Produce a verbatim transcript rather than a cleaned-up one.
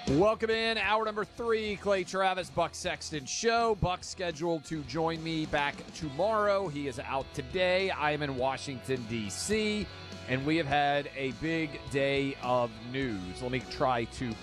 Welcome in, hour number three, Clay Travis, Buck Sexton Show. Buck scheduled to join me back tomorrow. He is out today. I am in Washington, D C, and we have had a big day of news. Let me try to